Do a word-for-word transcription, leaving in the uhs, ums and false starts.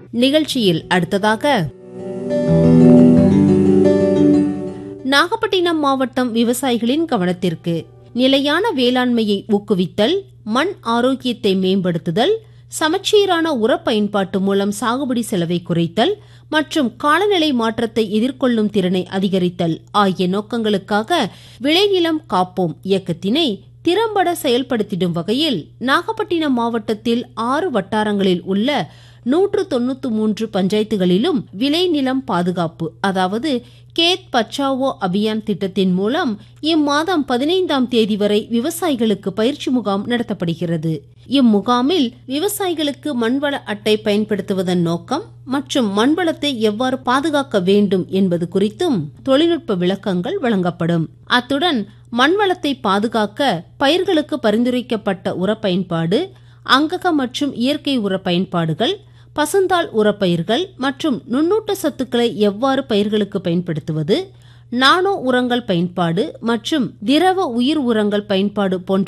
நிகழ்ச்சியில் அடுத்ததாக நாகப்பட்டினம் மாவட்டம் விவசாயிகளின் கவனத்திற்கு நிலையான வேளாண்மையை ஊக்குவித்தல், மண் ஆரோக்கியத்தை மேம்படுத்துதல், சமச்சீரான உர பயன்பாட்டு மூலம் சாகுபடி செலவை குறைத்தல் மற்றும் காலநிலை மாற்றத்தை எதிர்கொள்ளும் திறனை அதிகரித்தல் ஆகிய நோக்கங்களுக்காக விளைநிலம் காப்போம் இயக்கத்தினை திறம்பட செயல்படுத்திடும் வகையில் நாகப்பட்டினம் மாவட்டத்தில் ஆறு வட்டாரங்களில் உள்ள நூற்று தொன்னூத்தி மூன்று பஞ்சாயத்துகளிலும் விளைநிலம் பாதுகாப்பு அதாவது கேத் பச்சாவோ அபியான் திட்டத்தின் மூலம் இம்மாதம் பதினைந்தாம் தேதி வரை விவசாயிகளுக்கு பயிற்சி முகாம் நடத்தப்படுகிறது. இம்முகாமில் விவசாயிகளுக்கு மண்வள அட்டை பயன்படுத்துவதன் நோக்கம் மற்றும் மண்வளத்தை எவ்வாறு பாதுகாக்க வேண்டும் என்பது குறித்தும் தொழில்நுட்ப விளக்கங்கள் வழங்கப்படும். அத்துடன் மண்வளத்தை பாதுகாக்க பயிர்களுக்கு பரிந்துரைக்கப்பட்ட உர பயன்பாடு, அங்கக மற்றும் இயற்கை உர பயன்பாடுகள், பசுந்தாள் உரப்பயிர்கள் மற்றும் நுண்ணூட்ட சத்துக்களை எவ்வாறு பயிர்களுக்கு பயன்படுத்துவது, நானோ உரங்கள் பயன்பாடு மற்றும் திரவ உயிர் உரங்கள் பயன்பாடு போன்ற